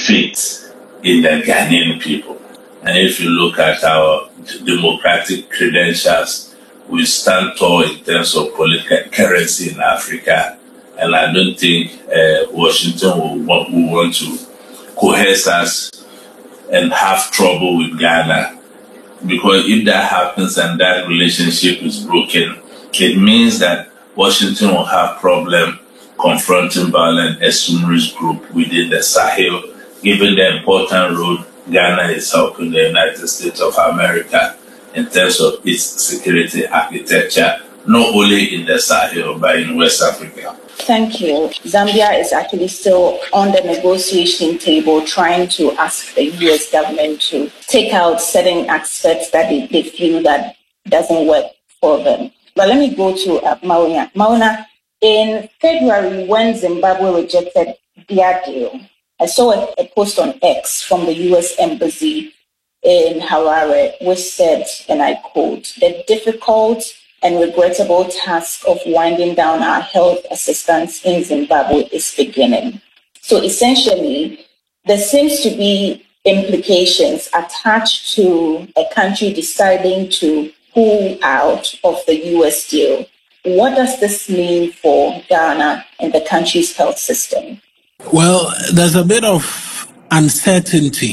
faith in the Ghanaian people. And if you look at our democratic credentials, we stand tall in terms of political currency in Africa. And I don't think Washington will want to coerce us and have trouble with Ghana. Because if that happens and that relationship is broken, it means that Washington will have problem confronting violent extremist group within the Sahel, given the important role Ghana is helping the United States of America in terms of its security architecture, not only in the Sahel, but in West Africa. Thank you. Zambia is actually still on the negotiation table trying to ask the U.S. government to take out certain aspects that they feel that doesn't work for them. But let me go to Mauna. Mauna, in February, when Zimbabwe rejected their deal, I saw a post on X from the U.S. Embassy in Harare, which said, and I quote, "The difficult and regrettable task of winding down our health assistance in Zimbabwe is beginning." So essentially, there seems to be implications attached to a country deciding to pull out of the U.S. deal. What does this mean for Ghana and the country's health system? Well, there's a bit of uncertainty.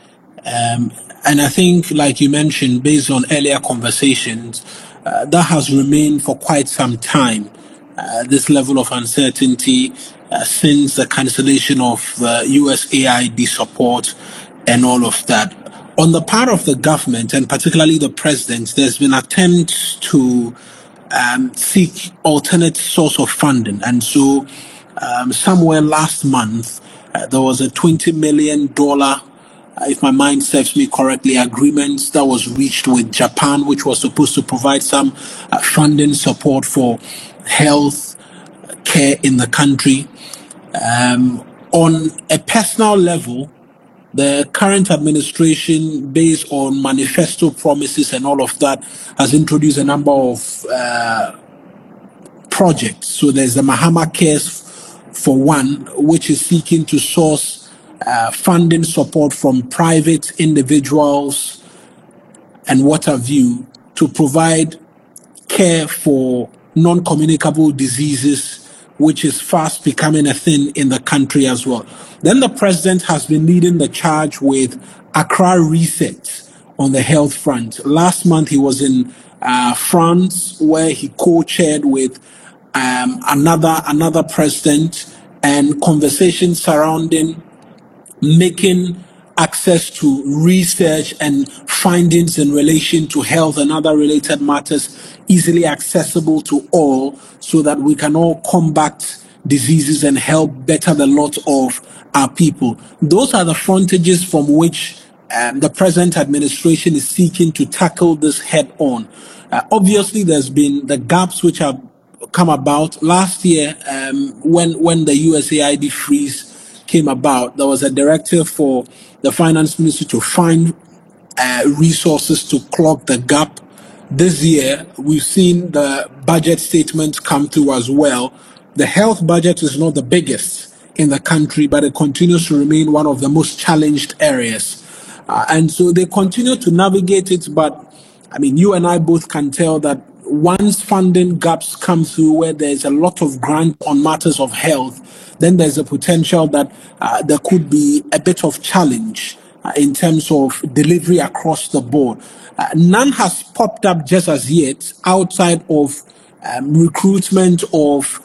And I think, like you mentioned, based on earlier conversations, that has remained for quite some time, this level of uncertainty since the cancellation of the USAID support and all of that. On the part of the government, and particularly the president, there's been attempts to seek alternate source of funding. And so somewhere last month, there was a $20 million, if my mind serves me correctly, agreement that was reached with Japan, which was supposed to provide some funding support for health care in the country. On a personal level, the current administration, based on manifesto promises and all of that, has introduced a number of projects. So there's the Mahama Cares for one, which is seeking to source funding support from private individuals and what have you to provide care for non-communicable diseases, which is fast becoming a thing in the country as well. Then the president has been leading the charge with Accra Reset on the health front. Last month he was in France, where he co-chaired with another president, and conversations surrounding making access to research and findings in relation to health and other related matters easily accessible to all, so that we can all combat diseases and help better the lot of our people. Those are the frontages from which the present administration is seeking to tackle this head on. Obviously, there's been the gaps which have come about. Last year, when the USAID freeze came about, there was a directive for the finance ministry to find resources to clog the gap. This year, we've seen the budget statements come through as well. The health budget is not the biggest in the country, but it continues to remain one of the most challenged areas. And so they continue to navigate it, but I mean, you and I both can tell that once funding gaps come through where there's a lot of grant on matters of health, then there's a potential that there could be a bit of challenge in terms of delivery across the board. None has popped up just as yet outside of recruitment of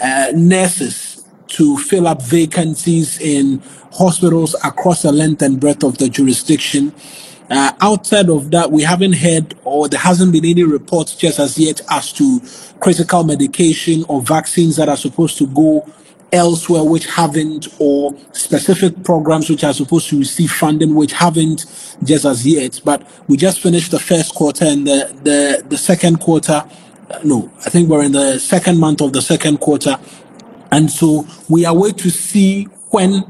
nurses to fill up vacancies in hospitals across the length and breadth of the jurisdiction. Outside of that, we haven't heard, or there hasn't been any reports just as yet as to critical medication or vaccines that are supposed to go elsewhere which haven't, or specific programs which are supposed to receive funding which haven't just as yet. But we just finished the first quarter, and the second quarter, I think we're in the second month of the second quarter. And so we are waiting to see when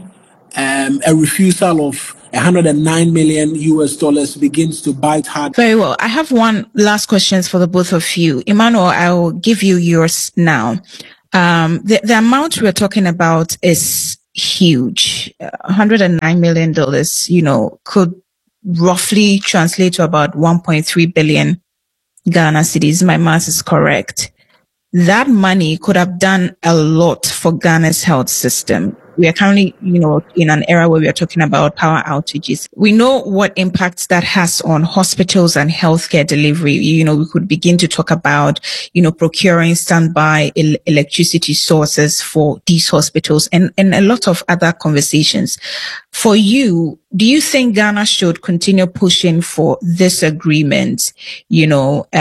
a refusal of $109 million begins to bite hard. Very well. I have one last question for the both of you. Emmanuel, I'll give you yours now. The amount we're talking about is huge. $109 million, could roughly translate to about 1.3 billion Ghana cedis. My math is correct. That money could have done a lot for Ghana's health system. We are currently, in an era where we are talking about power outages. We know what impacts that has on hospitals and healthcare delivery. We could begin to talk about, procuring standby electricity sources for these hospitals and a lot of other conversations. For you, do you think Ghana should continue pushing for this agreement, in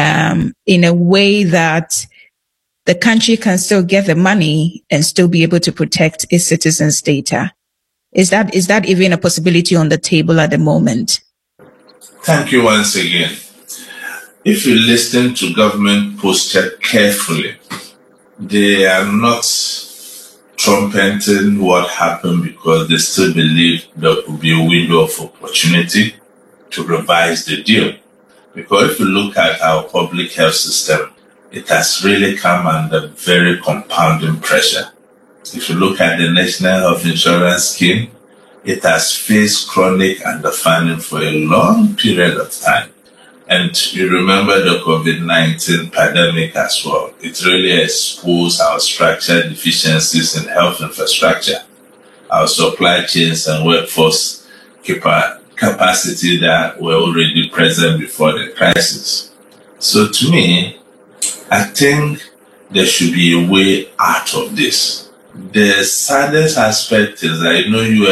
a way that the country can still get the money and still be able to protect its citizens' data? Is that even a possibility on the table at the moment? Thank you once again. If you listen to government posture carefully, they are not trumpeting what happened because they still believe there could be a window of opportunity to revise the deal. Because if you look at our public health system, it has really come under very compounding pressure. If you look at the National Health Insurance Scheme, it has faced chronic underfunding for a long period of time. And you remember the COVID-19 pandemic as well. It really exposed our structural deficiencies in health infrastructure, our supply chains and workforce capacity that were already present before the crisis. So to me, I think there should be a way out of this. The saddest aspect is that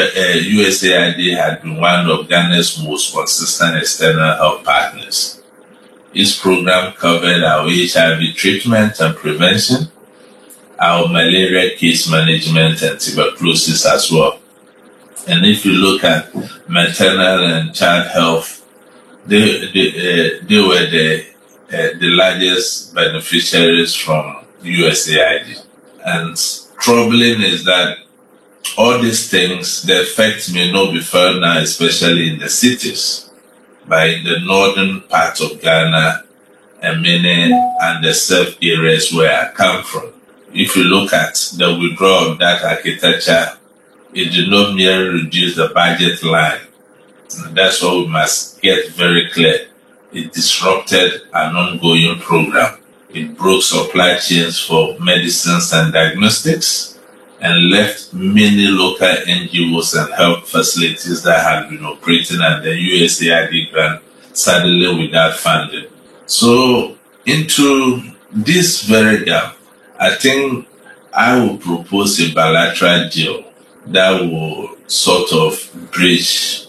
USAID had been one of Ghana's most consistent external health partners. This program covered our HIV treatment and prevention, our malaria case management and tuberculosis as well. And if you look at maternal and child health, they were the largest beneficiaries from USAID. And troubling is that all these things, the effect may not be felt now, especially in the cities, but in the northern part of Ghana and many underserved areas where I come from. If you look at the withdrawal of that architecture, it did not merely reduce the budget line. And that's what we must get very clear. It disrupted an ongoing program. It broke supply chains for medicines and diagnostics and left many local NGOs and health facilities that had been operating under USAID grant suddenly without funding. So into this very gap, I think I will propose a bilateral deal that will sort of bridge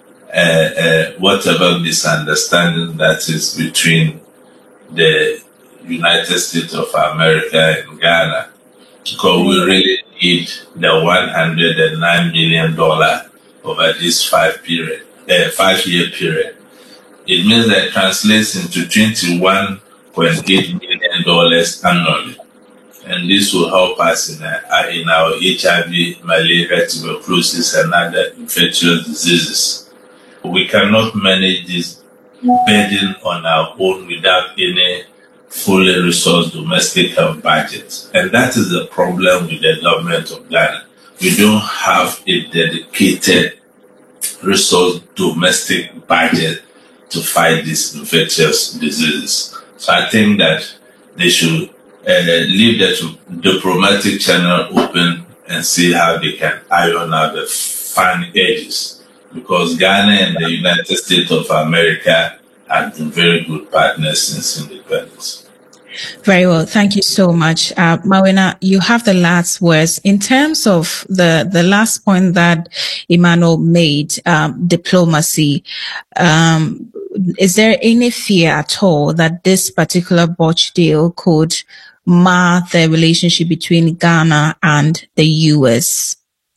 whatever misunderstanding that is between the United States of America and Ghana, because we really need the $109 million over this 5-year period. It means that it translates into $21.8 million annually. And this will help us in our HIV, malaria, tuberculosis, and other infectious diseases. We cannot manage this burden on our own without any fully resourced domestic health budget. And that is the problem with the government of Ghana. We don't have a dedicated resource domestic budget to fight these infectious diseases. So I think that they should leave the diplomatic channel open and see how they can iron out the fine edges, because Ghana and the United States of America have been very good partners since independence. Very well. Thank you so much. Mawina, you have the last words. In terms of the last point that Emmanuel made, diplomacy, is there any fear at all that this particular botched deal could mar the relationship between Ghana and the US?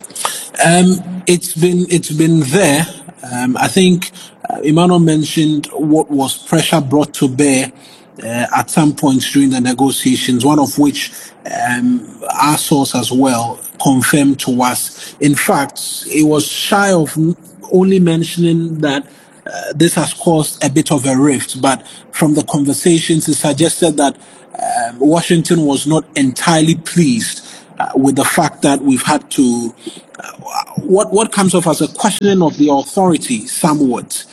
It's been there. I think Emmanuel mentioned what was pressure brought to bear at some points during the negotiations, one of which our source as well confirmed to us. In fact, it was shy of only mentioning that this has caused a bit of a rift, but from the conversations, it suggested that Washington was not entirely pleased with the fact that we've had to what comes off as a questioning of the authority somewhat,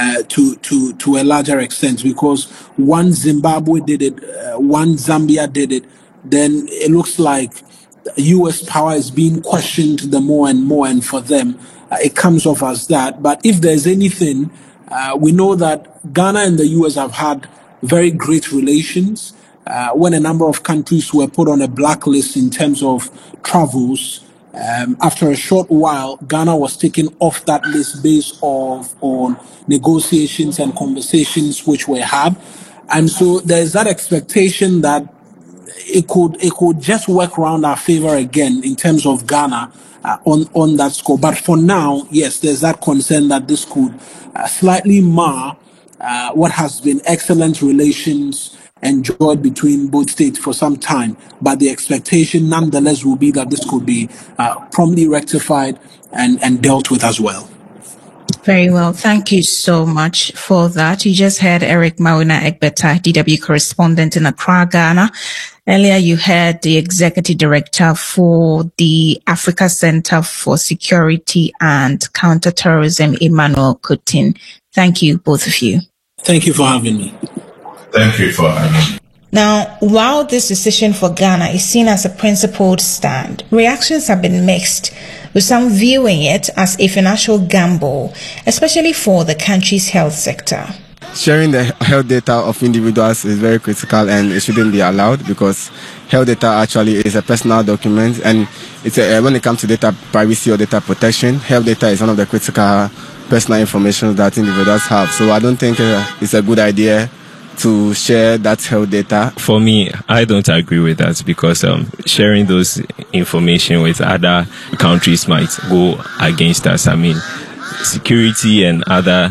to a larger extent, because one Zimbabwe did it, one Zambia did it, then it looks like U.S. power is being questioned the more and more, and for them, it comes off as that. But if there's anything, we know that Ghana and the U.S. have had very great relations. When a number of countries were put on a blacklist in terms of travels, after a short while, Ghana was taken off that list based on negotiations and conversations which were had. And so there's that expectation that it could just work around our favor again in terms of Ghana on that score. But for now, yes, there's that concern that this could slightly mar what has been excellent relations enjoyed between both states for some time. But the expectation nonetheless will be that this could be promptly rectified and dealt with as well. Very well. Thank you so much for that. You just heard Eric Mawina Egbeta, DW correspondent in Accra, Ghana. Earlier, you heard the executive director for the Africa Center for Security and Counterterrorism, Emmanuel Coutin. Thank you, both of you. Thank you for having me. Thank you for having me. Now, while this decision for Ghana is seen as a principled stand, reactions have been mixed, with some viewing it as a financial gamble, especially for the country's health sector. Sharing the health data of individuals is very critical and it shouldn't be allowed, because health data actually is a personal document, and it's when it comes to data privacy or data protection, health data is one of the critical personal information that individuals have. So I don't think it's a good idea to share that health data. For me, I don't agree with that, because sharing those information with other countries might go against us. I mean, security and other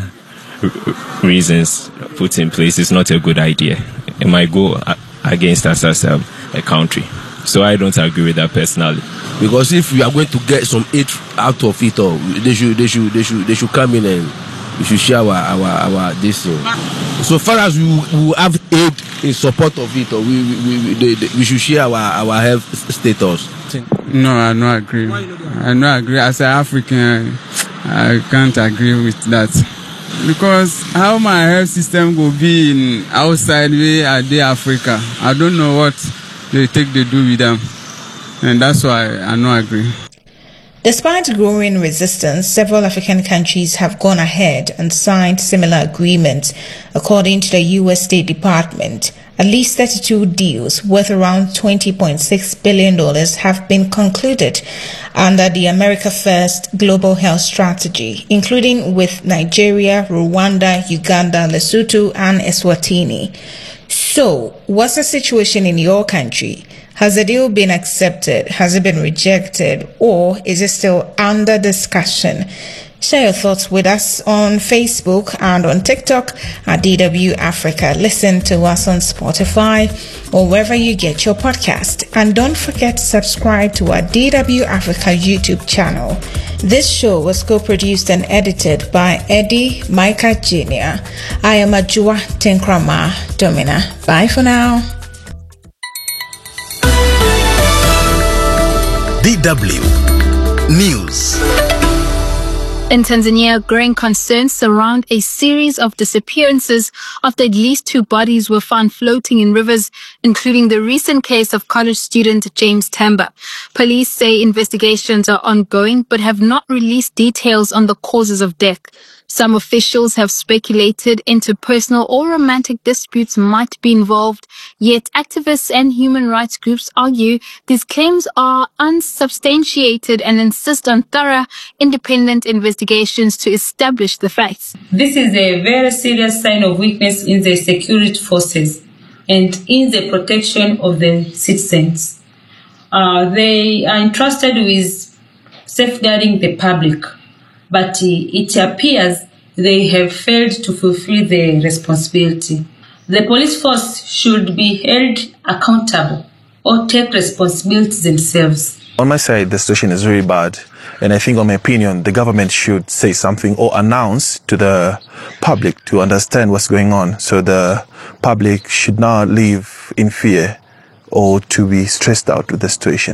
reasons put in place is not a good idea. It might go against us as a country. So I don't agree with that personally. Because if we are going to get some aid out of it all, they should come in and we should share our this thing. So far as we have aid in support of it, or we should share our health status. No, I don't agree. I don't agree. As an African, I can't agree with that. Because how my health system will be in outside way at the Africa, I don't know what they do with them. And that's why I don't agree. Despite growing resistance, several African countries have gone ahead and signed similar agreements. According to the U.S. State Department, at least 32 deals worth around $20.6 billion have been concluded under the America First Global Health Strategy, including with Nigeria, Rwanda, Uganda, Lesotho, and Eswatini. So, what's the situation in your country? Has the deal been accepted? Has it been rejected? Or is it still under discussion? Share your thoughts with us on Facebook and on TikTok at DW Africa. Listen to us on Spotify or wherever you get your podcast. And don't forget to subscribe to our DW Africa YouTube channel. This show was co-produced and edited by Eddie Micah Jr. I am Ajua Tenkrama Domina. Bye for now. DW News. In Tanzania, growing concerns surround a series of disappearances after at least 2 bodies were found floating in rivers, including the recent case of college student James Temba. Police say investigations are ongoing but have not released details on the causes of death. Some officials have speculated interpersonal or romantic disputes might be involved, yet activists and human rights groups argue these claims are unsubstantiated and insist on thorough, independent investigations to establish the facts. This is a very serious sign of weakness in the security forces and in the protection of the citizens. They are entrusted with safeguarding the public, but it appears they have failed to fulfill their responsibility. The police force should be held accountable or take responsibility themselves. On my side, the situation is very bad, and I think, on my opinion, the government should say something or announce to the public to understand what's going on, so the public should not live in fear or to be stressed out with the situation.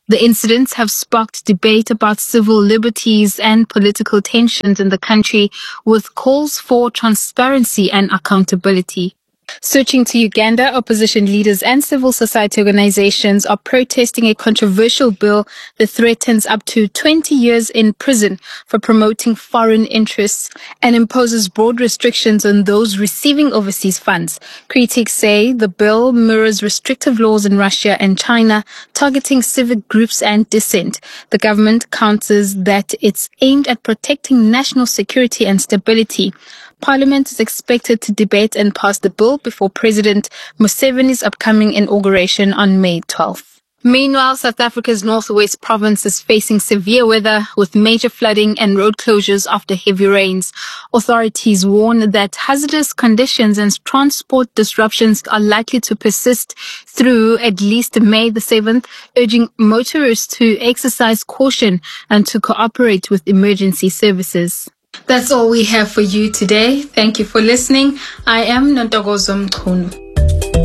The incidents have sparked debate about civil liberties and political tensions in the country, with calls for transparency and accountability. Switching to Uganda, opposition leaders and civil society organizations are protesting a controversial bill that threatens up to 20 years in prison for promoting foreign interests and imposes broad restrictions on those receiving overseas funds. Critics say the bill mirrors restrictive laws in Russia and China targeting civic groups and dissent. The government counters that it's aimed at protecting national security and stability. Parliament is expected to debate and pass the bill before President Museveni's upcoming inauguration on May 12th. Meanwhile, South Africa's northwest province is facing severe weather with major flooding and road closures after heavy rains. Authorities warn that hazardous conditions and transport disruptions are likely to persist through at least May the 7th, urging motorists to exercise caution and to cooperate with emergency services. That's all we have for you today. Thank you for listening. I am Nontogozo Mkhunu.